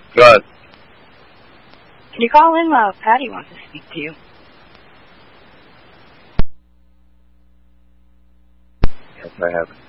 Good. Can you call in? Patty wants to speak to you. Yes, I have it.